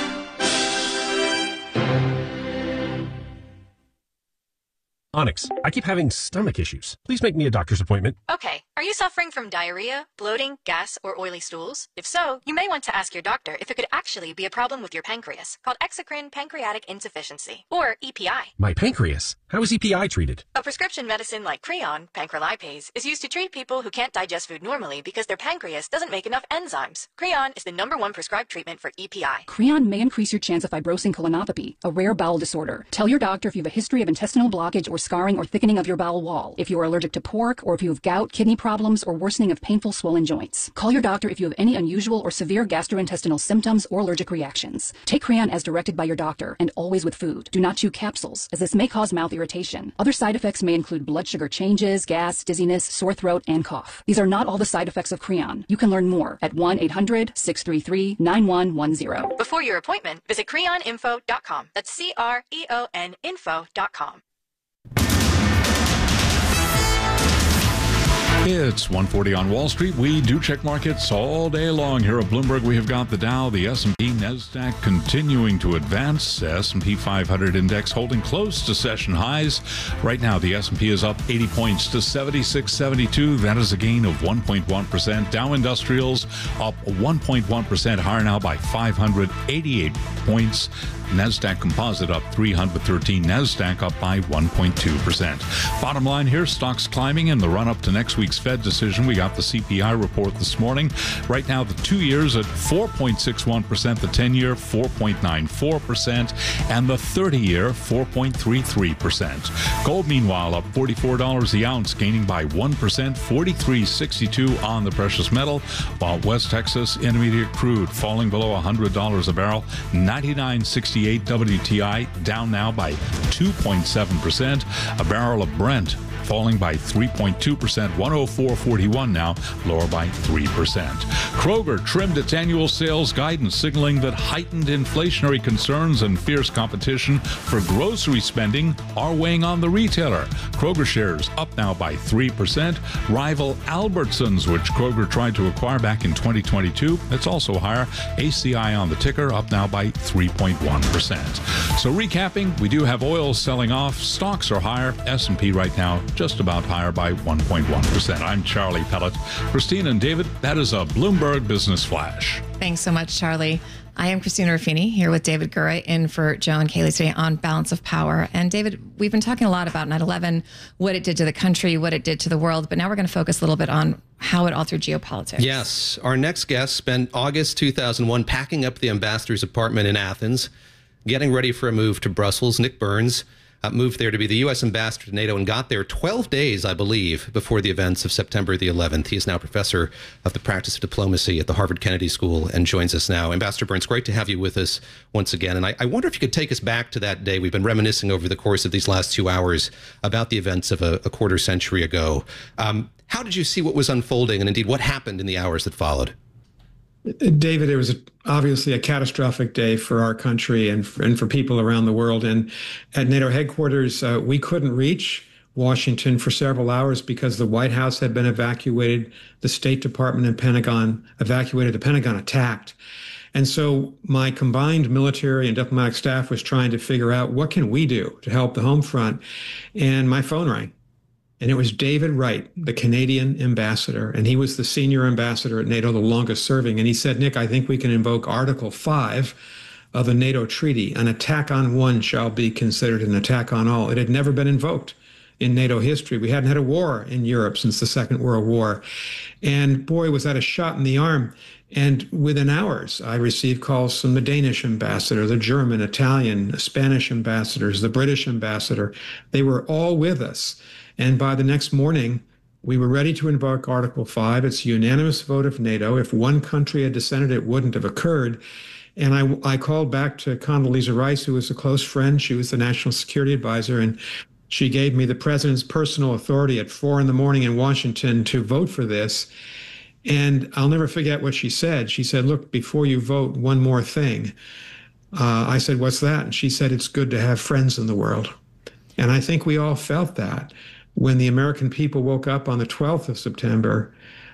Onyx, I keep having stomach issues. Please make me a doctor's appointment. Okay. Are you suffering from diarrhea, bloating, gas, or oily stools? If so, you may want to ask your doctor if it could actually be a problem with your pancreas, called exocrine pancreatic insufficiency, or E P I. My pancreas? How is E P I treated? A prescription medicine like Creon, pancrelipase, is used to treat people who can't digest food normally because their pancreas doesn't make enough enzymes. Creon is the number one prescribed treatment for E P I. Creon may increase your chance of fibrosing colonopathy, a rare bowel disorder. Tell your doctor if you have a history of intestinal blockage or scarring or thickening of your bowel wall, if you are allergic to pork, or if you have gout, kidney problems, or worsening of painful swollen joints. Call your doctor if you have any unusual or severe gastrointestinal symptoms or allergic reactions. Take Creon as directed by your doctor, and always with food. Do not chew capsules, as this may cause mouth irritation. Other side effects may include blood sugar changes, gas, dizziness, sore throat, and cough. These are not all the side effects of Creon. You can learn more at one eight hundred, six three three, nine one one zero. Before your appointment, visit creon info dot com. That's C R E O N info dot com. It's one forty on Wall Street. We do check markets all day long here at Bloomberg. We have got the Dow, the S and P, NASDAQ continuing to advance. S and P five hundred index holding close to session highs. Right now, the S and P is up eighty points to seventy-six seventy-two. That is a gain of one point one percent. Dow Industrials up one point one percent, higher now by five hundred eighty-eight points. NASDAQ Composite up three hundred thirteen. NASDAQ up by one point two percent. Bottom line here, stocks climbing in the run-up to next week's Fed decision. We got the C P I report this morning. Right now, the two years at four point six one percent, the ten-year four point nine four percent, and the thirty-year four point three three percent. Gold, meanwhile, up forty-four dollars the ounce, gaining by one percent, forty-three sixty-two on the precious metal, while West Texas Intermediate crude falling below one hundred dollars a barrel, ninety-nine sixty-eight W T I, down now by two point seven percent. A barrel of Brent falling by three point two percent, one oh four forty-one now, lower by three percent. Kroger trimmed its annual sales guidance, signaling that heightened inflationary concerns and fierce competition for grocery spending are weighing on the retailer. Kroger shares up now by three percent. Rival Albertsons, which Kroger tried to acquire back in twenty twenty-two, it's also higher. A C I on the ticker, up now by three point one percent. So recapping, we do have oil selling off. Stocks are higher. S and P right now just about higher by one point one percent. I'm Charlie Pellet. Christine and David, that is a Bloomberg Business Flash. Thanks so much, Charlie. I am Christina Ruffini here with David Gura in for Joe and Kaylee today on Balance of Power. And David, we've been talking a lot about nine eleven, what it did to the country, what it did to the world, but now we're going to focus a little bit on how it altered geopolitics. Yes. Our next guest spent August two thousand one packing up the ambassador's apartment in Athens, getting ready for a move to Brussels. Nick Burns uh, moved there to be the U S ambassador to NATO and got there twelve days, I believe, before the events of September the eleventh. He is now professor of the practice of diplomacy at the Harvard Kennedy School and joins us now. Ambassador Burns, great to have you with us once again. And I, I wonder if you could take us back to that day. We've been reminiscing over the course of these last two hours about the events of a, a quarter century ago. Um, how did you see what was unfolding, and indeed what happened in the hours that followed? David, it was obviously a catastrophic day for our country and for, and for people around the world. And at NATO headquarters, uh, we couldn't reach Washington for several hours because the White House had been evacuated, the State Department and Pentagon evacuated, the Pentagon attacked. And so my combined military and diplomatic staff was trying to figure out what can we do to help the home front. And my phone rang. And it was David Wright, the Canadian ambassador. And he was the senior ambassador at NATO, the longest serving. And he said, Nick, I think we can invoke Article five of the NATO treaty. An attack on one shall be considered an attack on all. It had never been invoked in NATO history. We hadn't had a war in Europe since the Second World War. And boy, was that a shot in the arm. And within hours, I received calls from the Danish ambassador, the German, Italian, Spanish ambassadors, the British ambassador. They were all with us. And by the next morning, we were ready to invoke Article five. It's a unanimous vote of NATO. If one country had dissented, it wouldn't have occurred. And I, I called back to Condoleezza Rice, who was a close friend. She was the national security advisor, and she gave me the president's personal authority at four in the morning in Washington to vote for this. And I'll never forget what she said. She said, look, before you vote, one more thing. Uh, I said, what's that? And she said, it's good to have friends in the world. And I think we all felt that. When the American people woke up on the twelfth of September,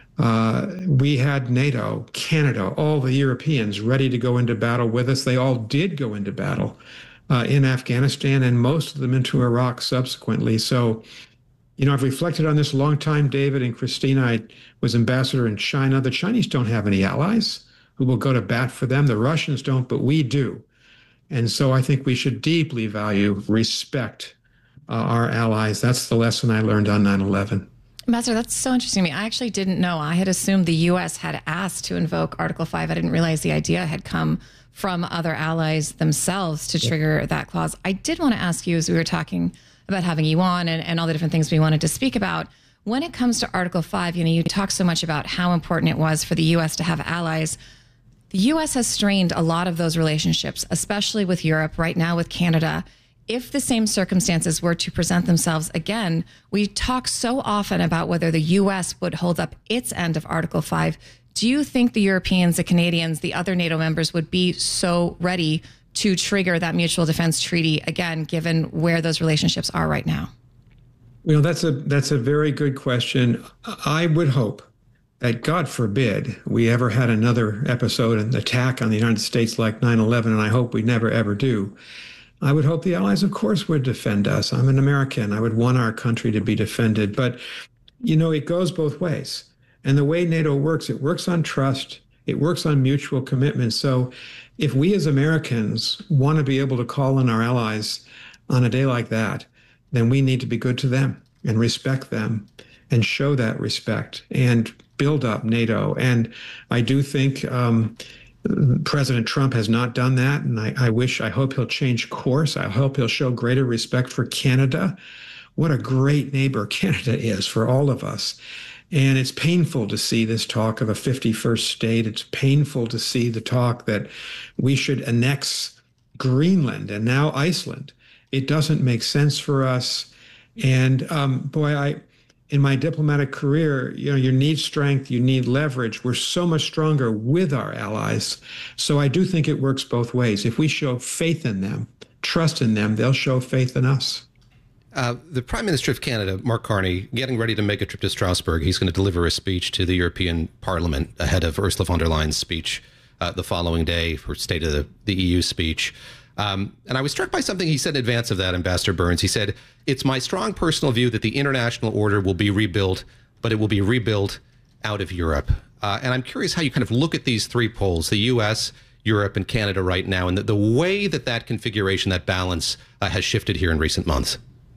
uh, we had NATO, Canada, all the Europeans ready to go into battle with us. They all did go into battle uh, in Afghanistan, and most of them into Iraq subsequently. So, you know, I've reflected on this a long time, David and Christina. I was ambassador in China. The Chinese don't have any allies who will go to bat for them. The Russians don't, but we do. And so I think we should deeply value, respect uh, our allies. That's the lesson I learned on nine eleven. Ambassador, that's so interesting to me. I actually didn't know. I had assumed the U S had asked to invoke Article five. I didn't realize the idea had come from other allies themselves to trigger that clause. I did want to ask you, as we were talking about having you on and, and all the different things we wanted to speak about, when it comes to Article five, you know, you talk so much about how important it was for the U S to have allies. The U S has strained a lot of those relationships, especially with Europe, right now with Canada. If the same circumstances were to present themselves again, we talk so often about whether the U S would hold up its end of Article five. Do you think the Europeans, the Canadians, the other NATO members would be so ready to trigger that mutual defense treaty again, given where those relationships are right now? You know, that's a that's a very good question. I would hope that, God forbid, we ever had another episode, an attack on the United States like nine eleven, and I hope we never, ever do. I would hope the allies, of course, would defend us. I'm an American. I would want our country to be defended. But, you know, it goes both ways. And the way NATO works, it works on trust. It works on mutual commitment. So if we as Americans want to be able to call on our allies on a day like that, then we need to be good to them and respect them and show that respect and build up NATO. And I do think um, President Trump has not done that. And I, I wish, I hope he'll change course. I hope he'll show greater respect for Canada. What a great neighbor Canada is for all of us. And it's painful to see this talk of a fifty-first state. It's painful to see the talk that we should annex Greenland and now Iceland. It doesn't make sense for us. And um, boy, I, in my diplomatic career, you know, you need strength, you need leverage. We're so much stronger with our allies. So I do think it works both ways. If we show faith in them, trust in them, they'll show faith in us. Uh, the Prime Minister of Canada, Mark Carney, getting ready to make a trip to Strasbourg. He's going to deliver a speech to the European Parliament ahead of Ursula von der Leyen's speech uh, the following day for State of the, the E U speech. Um, and I was struck by something he said in advance of that, Ambassador Burns. He said, it's my strong personal view that the international order will be rebuilt, but it will be rebuilt out of Europe. Uh, and I'm curious how you kind of look at these three poles, the U S, Europe, and Canada right now, and the, the way that that configuration, that balance uh, has shifted here in recent months.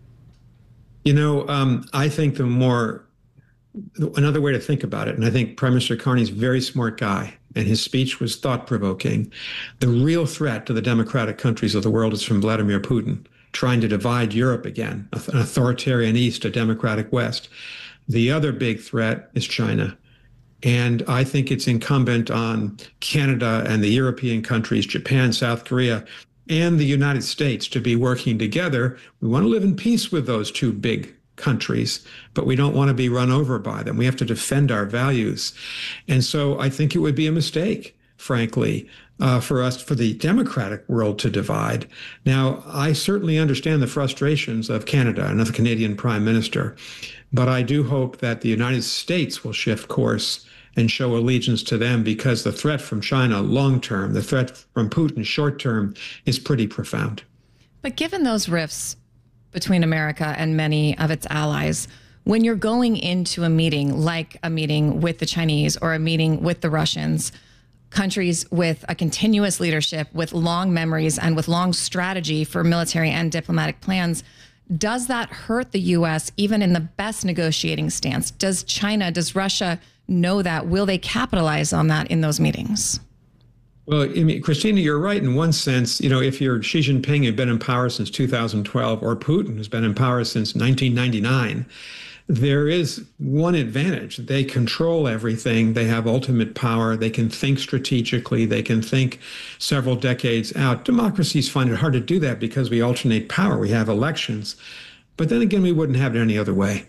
You know, um, I think the more, another way to think about it, and I think Prime Minister Carney's a very smart guy, and his speech was thought-provoking. The real threat to the democratic countries of the world is from Vladimir Putin, trying to divide Europe again, an authoritarian East, a democratic West. The other big threat is China. And I think it's incumbent on Canada and the European countries, Japan, South Korea, and the United States to be working together. We want to live in peace with those two big countries, but we don't want to be run over by them. We have to defend our values. And so I think it would be a mistake frankly, uh, for us, for the democratic world to divide. Now, I certainly understand the frustrations of Canada and of the Canadian Prime Minister, but I do hope that the United States will shift course and show allegiance to them, because the threat from China long term, the threat from Putin short term, is pretty profound. But given those rifts between America and many of its allies, when you're going into a meeting like a meeting with the Chinese or a meeting with the Russians, countries with a continuous leadership, with long memories and with long strategy for military and diplomatic plans, does that hurt the U S even in the best negotiating stance? Does China, does Russia know that? Will they capitalize on that in those meetings? Well, I mean, Christina, you're right in one sense. You know, if you're Xi Jinping, who's been in power since two thousand twelve, or Putin, who's been in power since nineteen ninety-nine, there is one advantage. They control everything. They have ultimate power. They can think strategically. They can think several decades out. Democracies find it hard to do that because we alternate power. We have elections. But then again, we wouldn't have it any other way.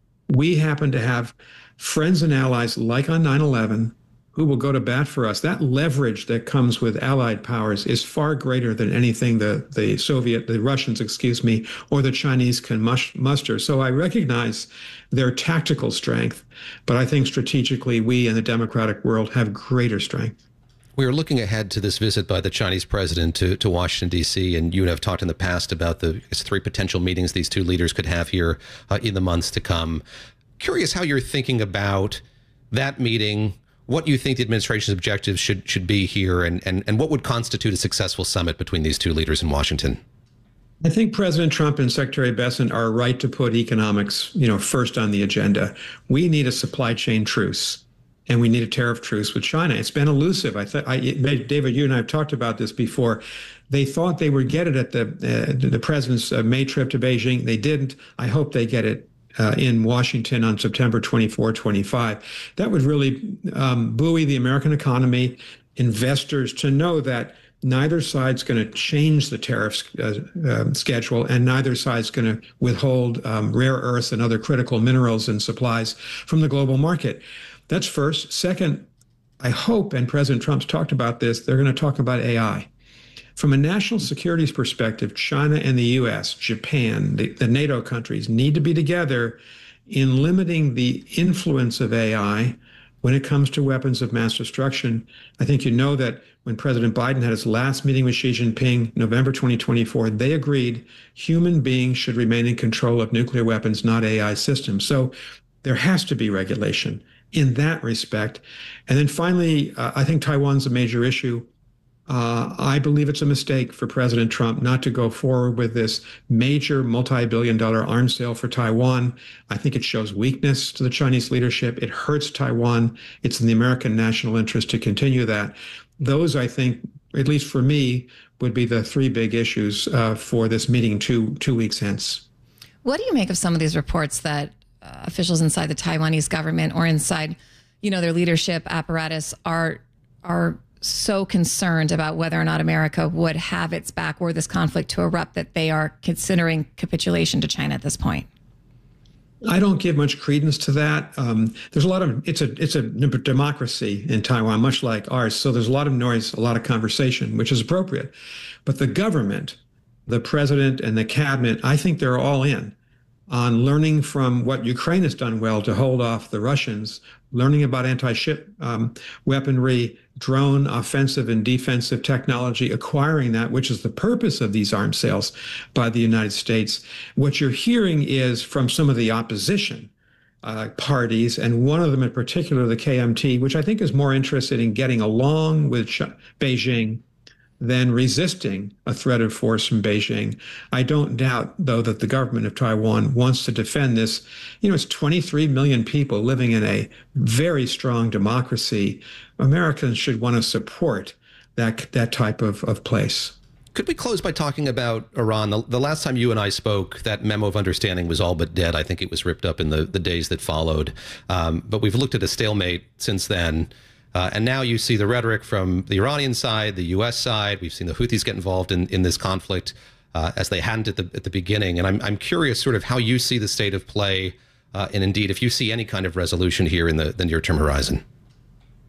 We happen to have friends and allies like on nine eleven who will go to bat for us. That leverage that comes with allied powers is far greater than anything the, the Soviet, the Russians, excuse me, or the Chinese can mush, muster. So I recognize their tactical strength, but I think strategically we in the democratic world have greater strength. We are looking ahead to this visit by the Chinese president to, to Washington, D C, and you and I have talked in the past about the three potential meetings these two leaders could have here uh, in the months to come. Curious how you're thinking about that meeting, what you think the administration's objectives should should be here, and, and, and what would constitute a successful summit between these two leaders in Washington. I think President Trump and Secretary Bessent are right to put economics, you know, first on the agenda. We need a supply chain truce, and we need a tariff truce with China. It's been elusive. I thought, I, David, you and I have talked about this before. They thought they would get it at the uh, the president's uh, May trip to Beijing. They didn't. I hope they get it Uh, in Washington on September twenty-fourth, twenty-five. That would really um, buoy the American economy, investors, to know that neither side's going to change the tariff uh, uh, schedule, and neither side's going to withhold um, rare earths and other critical minerals and supplies from the global market. That's first. Second, I hope, and President Trump's talked about this, they're going to talk about A I. From a national security perspective, China and the U S, Japan, the, the NATO countries need to be together in limiting the influence of A I when it comes to weapons of mass destruction. I think you know that when President Biden had his last meeting with Xi Jinping, November twenty twenty-four, they agreed human beings should remain in control of nuclear weapons, not A I systems. So there has to be regulation in that respect. And then finally, uh, I think Taiwan's a major issue. Uh, I believe it's a mistake for President Trump not to go forward with this major multi-billion dollar arms sale for Taiwan. I think it shows weakness to the Chinese leadership. It hurts Taiwan. It's in the American national interest to continue that. Those, I think, at least for me, would be the three big issues uh, for this meeting two, two weeks hence. What do you make of some of these reports that uh, officials inside the Taiwanese government or inside, you know, their leadership apparatus are are so concerned about whether or not America would have its back were this conflict to erupt that they are considering capitulation to China at this point? I don't give much credence to that. Um, there's a lot of, it's a it's a democracy in Taiwan, much like ours. So there's a lot of noise, a lot of conversation, which is appropriate. But the government, the president and the cabinet, I think they're all in on learning from what Ukraine has done well to hold off the Russians, learning about anti-ship um, weaponry, drone, offensive and defensive technology, acquiring that, which is the purpose of these arms sales by the United States. What you're hearing is from some of the opposition uh, parties, and one of them in particular, the K M T, which I think is more interested in getting along with Beijing than resisting a threat of force from Beijing. I don't doubt, though, that the government of Taiwan wants to defend this. You know, it's twenty-three million people living in a very strong democracy. Americans should want to support that that type of, of place. Could we close by talking about Iran? The, the last time you and I spoke, that memo of understanding was all but dead. I think it was ripped up in the, the days that followed. Um, but we've looked at a stalemate since then. Uh, and now you see the rhetoric from the Iranian side, the U S side. We've seen the Houthis get involved in, in this conflict uh, as they hadn't at the, at the beginning. And I'm, I'm curious sort of how you see the state of play uh, and indeed if you see any kind of resolution here in the, the near-term horizon.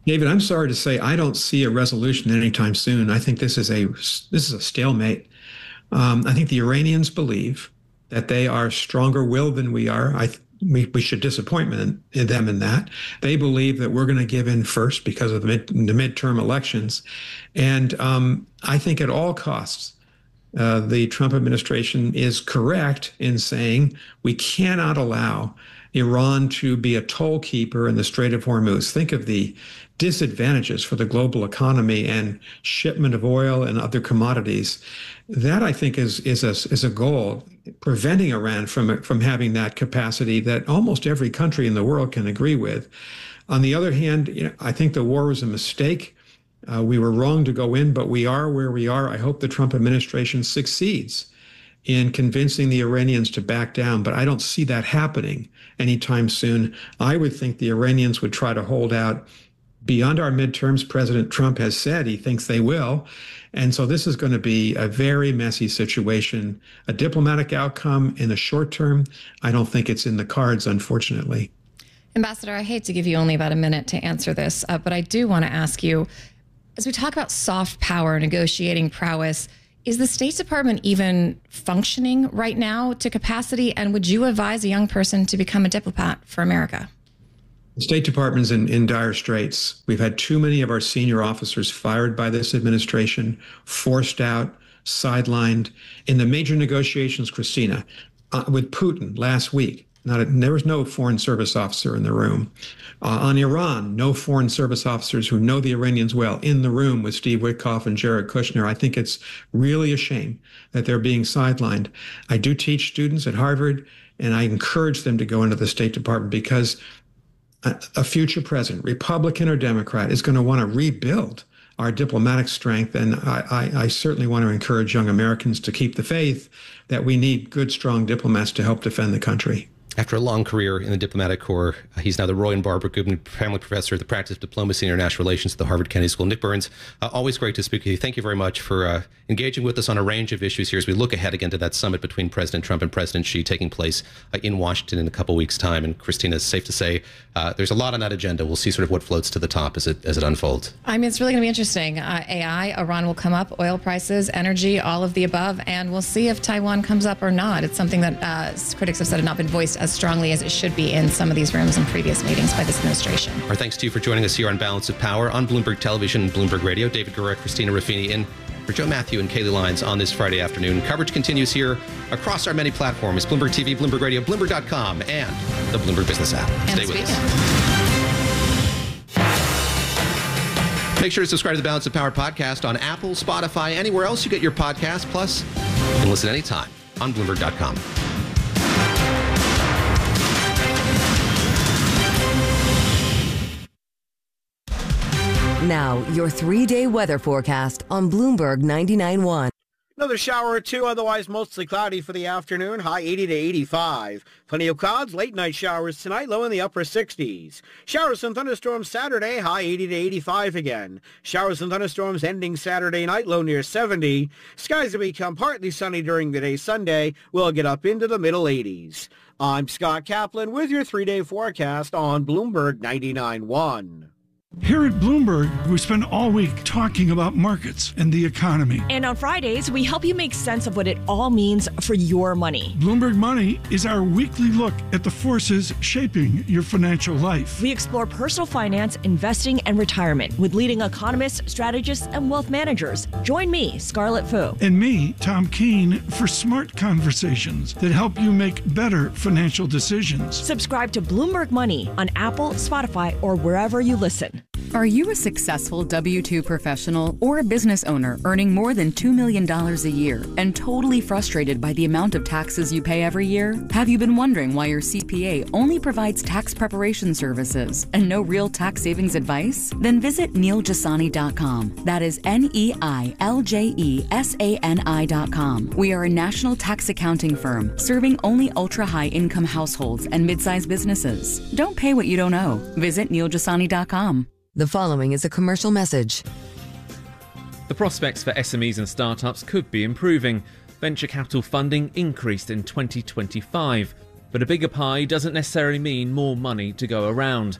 David, I'm sorry to say I don't see a resolution anytime soon. I think this is a this is a stalemate. Um, I think the Iranians believe that they are stronger-willed than we are. I we, we should disappoint in, in them in that. They believe that we're going to give in first because of the, mid, the midterm elections, and um, I think at all costs, uh, the Trump administration is correct in saying we cannot allow Iran to be a toll keeper in the Strait of Hormuz. Think of the disadvantages for the global economy and shipment of oil and other commodities. That, I think, is is a, is a goal, preventing Iran from, from having that capacity that almost every country in the world can agree with. On the other hand, you know, I think the war was a mistake. Uh, we were wrong to go in, but we are where we are. I hope the Trump administration succeeds in convincing the Iranians to back down, but I don't see that happening anytime soon. I would think the Iranians would try to hold out beyond our midterms. President Trump has said he thinks they will. And so this is going to be a very messy situation. A diplomatic outcome in the short term, I don't think it's in the cards, unfortunately. Ambassador, I hate to give you only about a minute to answer this, uh, but I do want to ask you, as we talk about soft power, negotiating prowess, is the State Department even functioning right now to capacity? And would you advise a young person to become a diplomat for America? The State Department's in, in dire straits. We've had too many of our senior officers fired by this administration, forced out, sidelined. In the major negotiations, Christina, uh, with Putin last week, not a, there was no foreign service officer in the room. Uh, on Iran, no foreign service officers who know the Iranians well in the room with Steve Witkoff and Jared Kushner. I think it's really a shame that they're being sidelined. I do teach students at Harvard, and I encourage them to go into the State Department because a, a future president, Republican or Democrat, is going to want to rebuild our diplomatic strength. And I, I, I certainly want to encourage young Americans to keep the faith that we need good, strong diplomats to help defend the country. After a long career in the diplomatic corps, he's now the Roy and Barbara Gubin Family Professor of the Practice of Diplomacy and International Relations at the Harvard Kennedy School. Nick Burns, uh, always great to speak with you. Thank you very much for uh, engaging with us on a range of issues here as we look ahead again to that summit between President Trump and President Xi taking place uh, in Washington in a couple weeks' time. And Christina, it's safe to say uh, there's a lot on that agenda. We'll see sort of what floats to the top as it as it unfolds. I mean, it's really going to be interesting. Uh, A I, Iran will come up, oil prices, energy, all of the above, and we'll see if Taiwan comes up or not. It's something that uh, critics have said had not been voiced as strongly as it should be in some of these rooms in previous meetings by this administration. Our thanks to you for joining us here on Balance of Power on Bloomberg Television and Bloomberg Radio. David Gura, Christina Ruffini in for Joe Matthew and Kaylee Lyons on this Friday afternoon. Coverage continues here across our many platforms, Bloomberg T V, Bloomberg Radio, Bloomberg dot com, and the Bloomberg Business app. And Stay with us. Make sure to subscribe to the Balance of Power podcast on Apple, Spotify, anywhere else you get your podcast. Plus, you can listen anytime on Bloomberg dot com. Now, your three-day weather forecast on Bloomberg ninety-nine point one. Another shower or two, otherwise mostly cloudy for the afternoon, high eighty to eighty-five. Plenty of clouds, late night showers tonight, low in the upper sixties. Showers and thunderstorms Saturday, high eighty to eighty-five again. Showers and thunderstorms ending Saturday night, low near seventy. Skies will become partly sunny during the day Sunday. We'll get up into the middle eighties. I'm Scott Kaplan with your three-day forecast on Bloomberg ninety-nine point one. Here at Bloomberg, we spend all week talking about markets and the economy. And on Fridays, we help you make sense of what it all means for your money. Bloomberg Money is our weekly look at the forces shaping your financial life. We explore personal finance, investing, and retirement with leading economists, strategists, and wealth managers. Join me, Scarlett Fu. And me, Tom Keene, for smart conversations that help you make better financial decisions. Subscribe to Bloomberg Money on Apple, Spotify, or wherever you listen. Are you a successful W two professional or a business owner earning more than two million dollars a year and totally frustrated by the amount of taxes you pay every year? Have you been wondering why your C P A only provides tax preparation services and no real tax savings advice? Then visit Neil Jasani dot com. That is N E I L J E S A N I dot com. We are a national tax accounting firm serving only ultra-high income households and mid-sized businesses. Don't pay what you don't owe. Visit Neil Jasani dot com. The following is a commercial message. The prospects for S M Es and startups could be improving. Venture capital funding increased in twenty twenty-five, but a bigger pie doesn't necessarily mean more money to go around.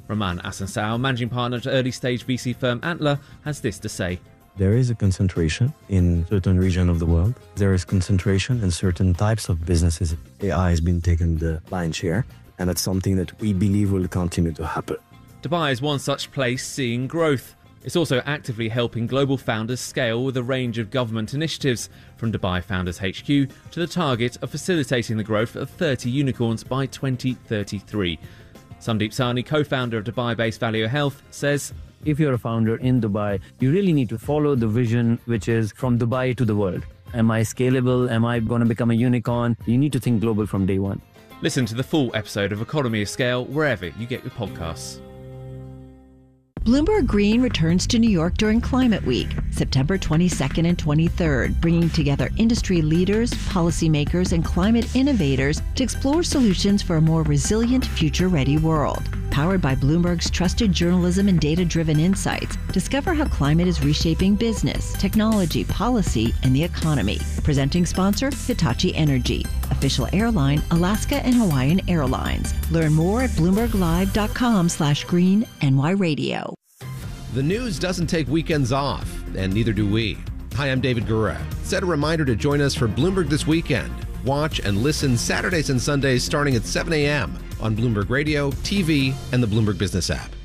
Roman Asansao, managing partner at early-stage V C firm Antler, has this to say. There is a concentration in certain regions of the world. There is concentration in certain types of businesses. A I has been taking the lion's share, and that's something that we believe will continue to happen. Dubai is one such place seeing growth. It's also actively helping global founders scale with a range of government initiatives, from Dubai Founders H Q to the target of facilitating the growth of thirty unicorns by twenty thirty-three. Sandeep Sahni, co-founder of Dubai-based Valeo Health, says, if you're a founder in Dubai, you really need to follow the vision, which is from Dubai to the world. Am I scalable? Am I going to become a unicorn? You need to think global from day one. Listen to the full episode of Economy of Scale wherever you get your podcasts. Bloomberg Green returns to New York during Climate Week, September twenty-second and twenty-third, bringing together industry leaders, policymakers, and climate innovators to explore solutions for a more resilient, future-ready world. Powered by Bloomberg's trusted journalism and data-driven insights, discover how climate is reshaping business, technology, policy, and the economy. Presenting sponsor, Hitachi Energy. Official airline, Alaska and Hawaiian Airlines. Learn more at bloomberglive.com slash green NY radio. The news doesn't take weekends off, and neither do we. Hi, I'm David Gura. Set a reminder to join us for Bloomberg This Weekend. Watch and listen Saturdays and Sundays starting at seven a.m. on Bloomberg Radio, T V, and the Bloomberg Business app.